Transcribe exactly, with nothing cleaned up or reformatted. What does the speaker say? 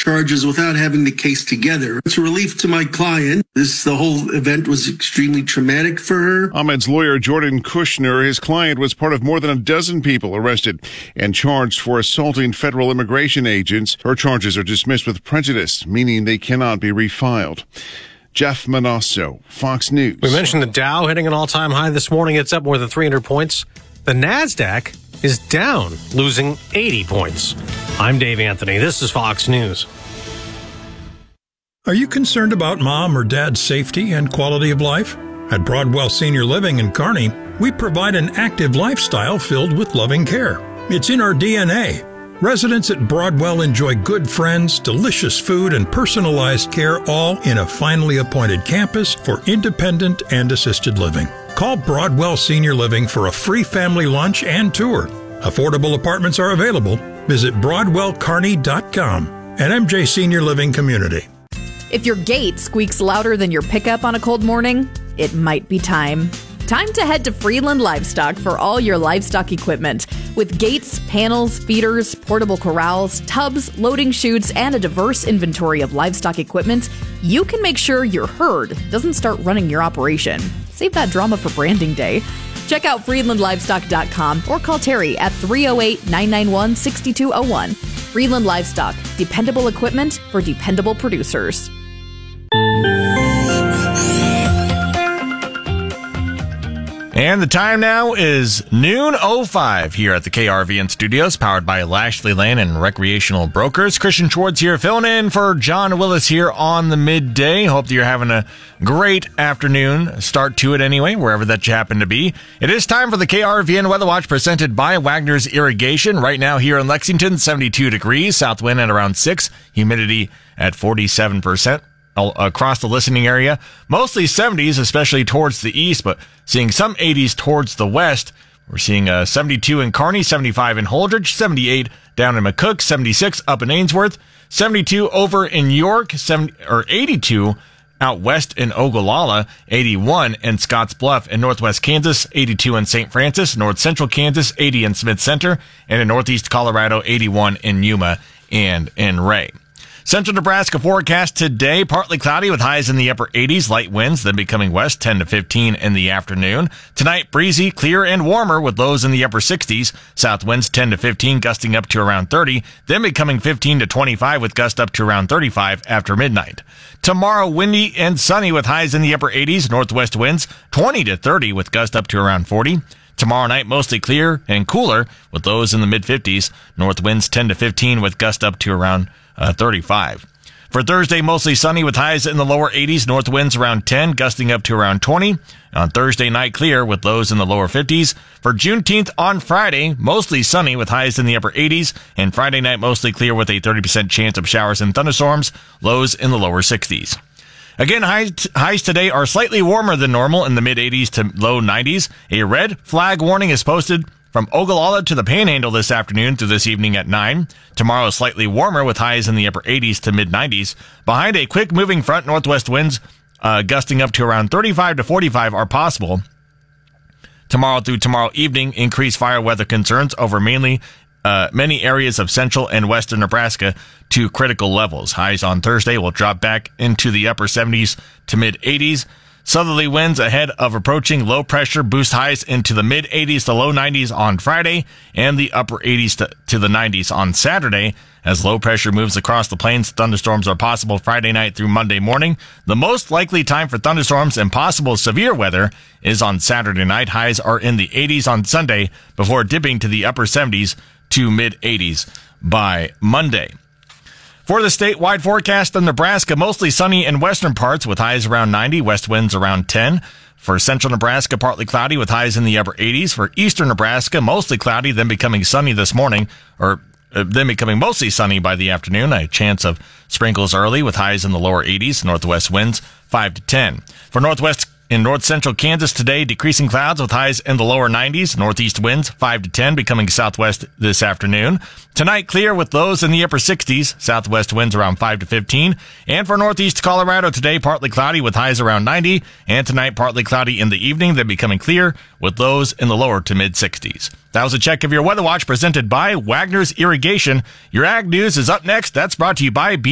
charges without having the case together. It's a relief to my client. This, the whole event was extremely traumatic for her. Ahmed's lawyer, Jordan Kushner, his client was part of more than a dozen people arrested and charged for assaulting federal immigration agents. Her charges are dismissed with prejudice, meaning they cannot be refiled. Jeff Manasso, Fox News. We mentioned the Dow hitting an all-time high this morning. It's up more than three hundred points. The NASDAQ is down, losing eighty points. I'm Dave Anthony. This is Fox News. Are you concerned about mom or dad's safety and quality of life? At Broadwell Senior Living in Kearney, we provide an active lifestyle filled with loving care. It's in our D N A. Residents at Broadwell enjoy good friends, delicious food, and personalized care, all in a finely appointed campus for independent and assisted living. Call Broadwell Senior Living for a free family lunch and tour. Affordable apartments are available. Visit broadwell kearney dot com. An M J Senior Living community. If your gate squeaks louder than your pickup on a cold morning, it might be time. Time to head to Freeland Livestock for all your livestock equipment. With gates, panels, feeders, portable corrals, tubs, loading chutes, and a diverse inventory of livestock equipment, you can make sure your herd doesn't start running your operation. Save that drama for branding day. Check out freeland livestock dot com or call Terry at three oh eight, nine nine one, six two oh one. Freeland Livestock, dependable equipment for dependable producers. And the time now is noon oh five here at the K R V N studios, powered by Lashley Lane and Recreational Brokers. Christian Schwartz here, filling in for John Willis here on the midday. Hope that you're having a great afternoon. Start to it anyway, wherever that you happen to be. It is time for the K R V N Weather Watch presented by Wagner's Irrigation. Right now here in Lexington, seventy-two degrees, south wind at around six, humidity at forty-seven percent. Across the listening area, mostly seventies, especially towards the east, but seeing some eighties towards the west. We're seeing a seventy-two in Kearney, seventy-five in Holdridge, seventy-eight down in McCook, seventy-six up in Ainsworth, seventy-two over in York, seventy or eighty-two out west in Ogallala, eighty-one in Scotts Bluff in northwest Kansas, eighty-two in Saint Francis, north central Kansas, eighty in Smith Center, and in northeast Colorado, eighty-one in Yuma and in Ray. Central Nebraska forecast today, partly cloudy with highs in the upper eighties, light winds, then becoming west ten to fifteen in the afternoon. Tonight, breezy, clear, and warmer with lows in the upper sixties, south winds ten to fifteen, gusting up to around thirty, then becoming fifteen to twenty-five with gusts up to around thirty-five after midnight. Tomorrow, windy and sunny with highs in the upper eighties, northwest winds twenty to thirty with gusts up to around forty. Tomorrow night, mostly clear and cooler with lows in the mid-fifties, north winds ten to fifteen with gusts up to around Uh, thirty-five. For Thursday, mostly sunny with highs in the lower eighties, north winds around ten, gusting up to around twenty. On Thursday night, clear with lows in the lower fifties. For Juneteenth on Friday, mostly sunny with highs in the upper eighties, and Friday night mostly clear with a thirty percent chance of showers and thunderstorms, lows in the lower sixties. Again, highs, highs today are slightly warmer than normal in the mid-eighties to low nineties. A red flag warning is posted from Ogallala to the Panhandle this afternoon through this evening at nine. Tomorrow is slightly warmer with highs in the upper eighties to mid-nineties. Behind a quick-moving front, northwest winds uh, gusting up to around thirty-five to forty-five are possible. Tomorrow through tomorrow evening, increased fire weather concerns over mainly uh, many areas of central and western Nebraska to critical levels. Highs on Thursday will drop back into the upper seventies to mid-eighties. Southerly winds ahead of approaching low pressure boost highs into the mid-eighties to low nineties on Friday and the upper eighties to, to the nineties on Saturday. As low pressure moves across the plains, thunderstorms are possible Friday night through Monday morning. The most likely time for thunderstorms and possible severe weather is on Saturday night. Highs are in the eighties on Sunday before dipping to the upper seventies to mid-eighties by Monday. For the statewide forecast in Nebraska, mostly sunny in western parts with highs around ninety, west winds around ten. For central Nebraska, partly cloudy with highs in the upper eighties. For eastern Nebraska, mostly cloudy, then becoming sunny this morning, or uh, then becoming mostly sunny by the afternoon. A chance of sprinkles early with highs in the lower eighties, northwest winds five to ten. For northwest in north central Kansas today, decreasing clouds with highs in the lower nineties, northeast winds five to ten, becoming southwest this afternoon. Tonight, clear with lows in the upper sixties, southwest winds around five to fifteen. And for northeast Colorado today, partly cloudy with highs around ninety. And tonight, partly cloudy in the evening, then becoming clear with lows in the lower to mid sixties. That was a check of your Weather Watch presented by Wagner's Irrigation. Your Ag News is up next. That's brought to you by B